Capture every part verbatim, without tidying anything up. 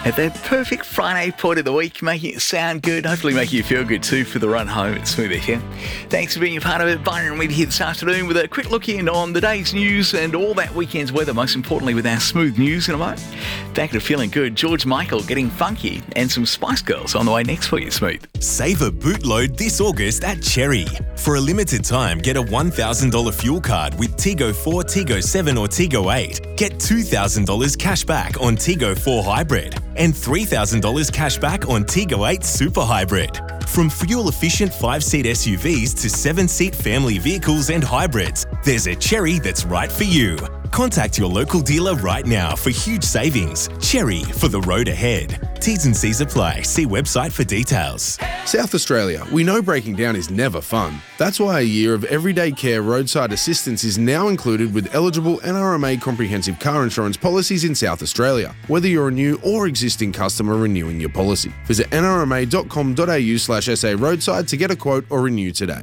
at that perfect Friday point of the week, making it sound good, hopefully making you feel good too for the run home at Smooth F M. Thanks for being a part of it. Byron with you here this afternoon with a quick look in on the day's news and all that weekend's weather, most importantly with our Smooth News in a moment. Back to feeling good, George Michael getting funky and some Spice Girls on the way next for you, Smooth. Save a bootload this August at Cherry. For a limited time, get a one thousand dollars fuel card with Tigo four, Tigo seven or Tigo eight. Get two thousand dollars cash back on Tigo four Hybrid and three thousand dollars cash back on Tigo eight Super Hybrid. From fuel-efficient five-seat S U Vs to seven-seat family vehicles and hybrids, there's a Cherry that's right for you. Contact your local dealer right now for huge savings. Cherry, for the road ahead. T's and C's apply. See website for details. South Australia, we know breaking down is never fun. That's why a year of everyday care roadside assistance is now included with eligible N R M A comprehensive car insurance policies in South Australia, whether you're a new or existing customer renewing your policy. Visit n r m a dot com dot a u slash s a roadside to get a quote or renew today.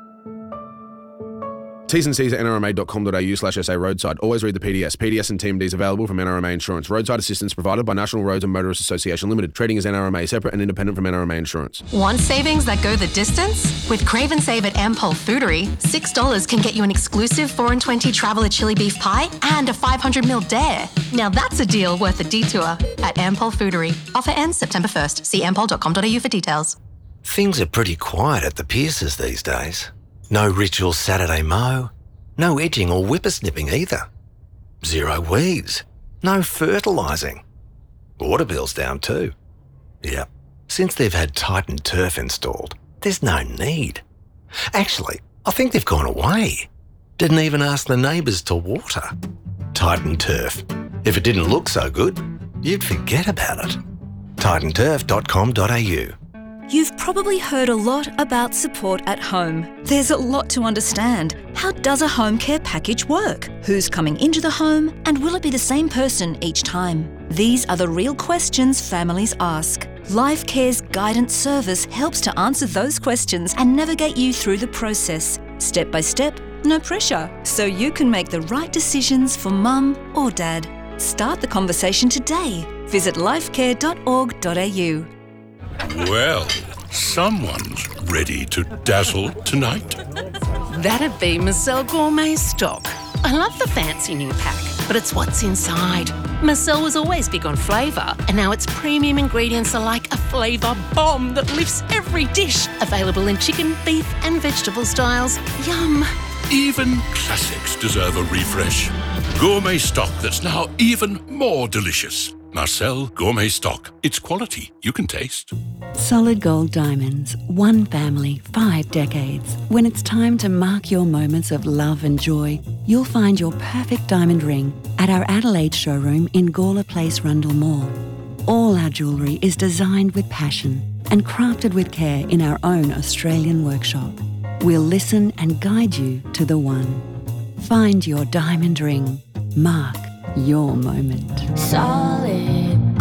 T's and C's at n r m a dot com dot a u slash s a roadside. Always read the P D S. P D S and T M Ds available from N R M A Insurance. Roadside assistance provided by National Roads and Motorists Association Limited. Trading as N R M A, separate and independent from N R M A Insurance. Want savings that go the distance? With Crave and Save at Ampol Foodery, six dollars can get you an exclusive four and twenty Traveller chili beef pie and a five hundred milliliter dare. Now that's a deal worth a detour at Ampol Foodery. Offer ends September first. See ampol dot com dot a u for details. Things are pretty quiet at the Pierces these days. No ritual Saturday mow. No edging or whippersnipping either. Zero weeds. No fertilising. Water bill's down too. Yep. Since they've had Titan Turf installed, there's no need. Actually, I think they've gone away. Didn't even ask the neighbours to water. Titan Turf. If it didn't look so good, you'd forget about it. titan turf dot com dot a u. You've probably heard a lot about support at home. There's a lot to understand. How does a home care package work? Who's coming into the home? And will it be the same person each time? These are the real questions families ask. Life Care's guidance service helps to answer those questions and navigate you through the process. Step by step, no pressure. So you can make the right decisions for mum or dad. Start the conversation today. Visit lifecare dot org dot a u. Well, someone's ready to dazzle tonight. That'd be Marcel Gourmet Stock. I love the fancy new pack, but it's what's inside. Marcel was always big on flavour, and now its premium ingredients are like a flavour bomb that lifts every dish. Available in chicken, beef and vegetable styles. Yum! Even classics deserve a refresh. Gourmet Stock that's now even more delicious. Marcel Gourmet Stock. It's quality you can taste. Solid Gold Diamonds. One family, five decades. When it's time to mark your moments of love and joy, you'll find your perfect diamond ring at our Adelaide showroom in Gawler Place, Rundle Mall. All our jewellery is designed with passion and crafted with care in our own Australian workshop. We'll listen and guide you to the one. Find your diamond ring. Mark your moment. Solid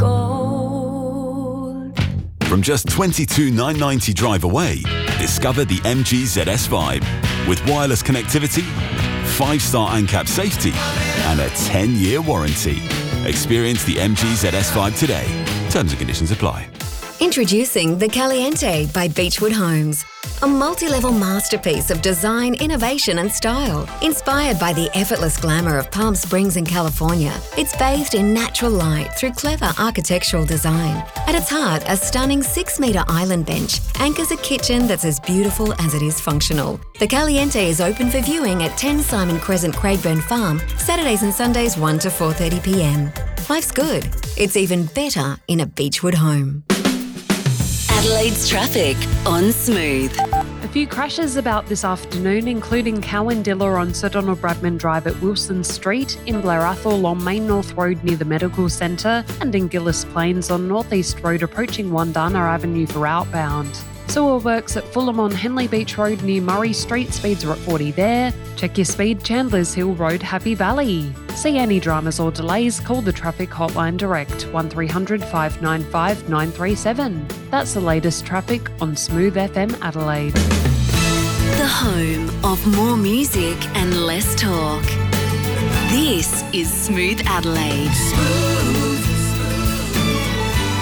gold. From just twenty-two thousand nine hundred ninety drive away, discover the M G Z S Vibe with wireless connectivity, five-star ANCAP safety, and a ten-year warranty. Experience the M G Z S Vibe today. Terms and conditions apply. Introducing the Caliente by Beechwood Homes. A multi-level masterpiece of design, innovation and style. Inspired by the effortless glamour of Palm Springs in California, it's bathed in natural light through clever architectural design. At its heart, a stunning six-metre island bench anchors a kitchen that's as beautiful as it is functional. The Caliente is open for viewing at ten Simon Crescent, Craigburn Farm, Saturdays and Sundays one to four thirty p m. Life's good. It's even better in a Beechwood home. Adelaide's traffic on Smooth. A few crashes about this afternoon, including Cowandilla on Sir Donald Bradman Drive at Wilson Street, in Blair Athol on Main North Road near the Medical Centre, and in Gillis Plains on North East Road approaching Wandana Avenue for outbound. Sewer works at Fulham on Henley Beach Road near Murray Street, speeds are at forty there. Check your speed, Chandler's Hill Road, Happy Valley. See any dramas or delays, call the traffic hotline direct, one three hundred, five nine five, nine three seven. That's the latest traffic on Smooth F M Adelaide. The home of more music and less talk. This is Smooth Adelaide. Smooth.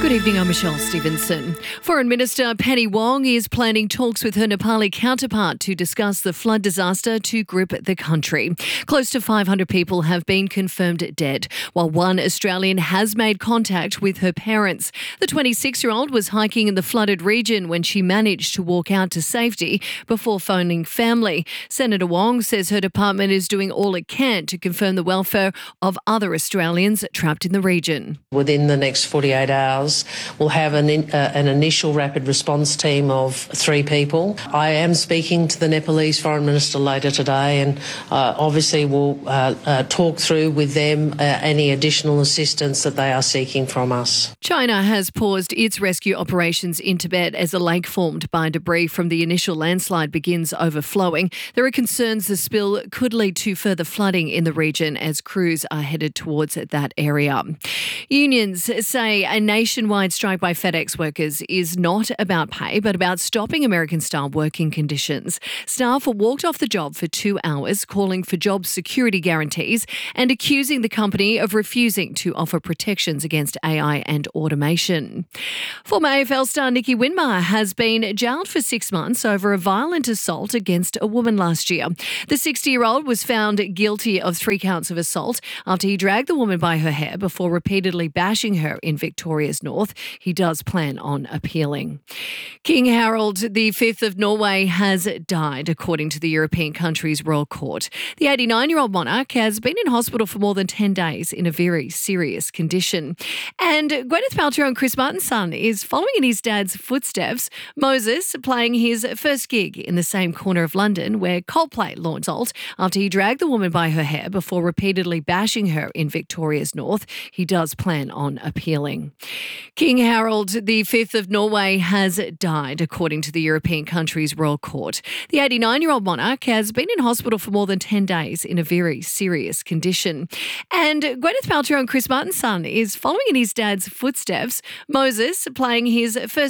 Good evening, I'm Michelle Stevenson. Foreign Minister Penny Wong is planning talks with her Nepali counterpart to discuss the flood disaster to grip the country. Close to five hundred people have been confirmed dead, while one Australian has made contact with her parents. The twenty-six-year-old was hiking in the flooded region when she managed to walk out to safety before phoning family. Senator Wong says her department is doing all it can to confirm the welfare of other Australians trapped in the region. Within the next forty-eight hours, we'll have an, in, uh, an initial rapid response team of three people. I am speaking to the Nepalese Foreign Minister later today, and uh, obviously we'll uh, uh, talk through with them uh, any additional assistance that they are seeking from us. China has paused its rescue operations in Tibet as a lake formed by debris from the initial landslide begins overflowing. There are concerns the spill could lead to further flooding in the region as crews are headed towards that area. Unions say a nationwide strike by FedEx workers is not about pay, but about stopping American-style working conditions. Staff walked off the job for two hours, calling for job security guarantees and accusing the company of refusing to offer protections against A I and automation. Former A F L star Nicky Winmar has been jailed for six months over a violent assault against a woman last year. The sixty-year-old was found guilty of three counts of assault after he dragged the woman by her hair before repeatedly bashing her in Victoria's North. He does plan on appealing. King Harald the Fifth of Norway has died, according to the European country's Royal Court. The eighty-nine-year-old monarch has been in hospital for more than ten days in a very serious condition. And Gwyneth Paltrow and Chris Martin's son is following in his dad's footsteps. Moses playing his first gig in the same corner of London where Coldplay launched Salt after he dragged the woman by her hair before repeatedly bashing her in Victoria's North. He does plan on appealing. King Harald the Fifth of Norway has died, according to the European country's Royal Court. The eighty-nine-year-old monarch has been in hospital for more than ten days in a very serious condition. And Gwyneth Paltrow and Chris Martin's son is following in his dad's footsteps. Moses playing his first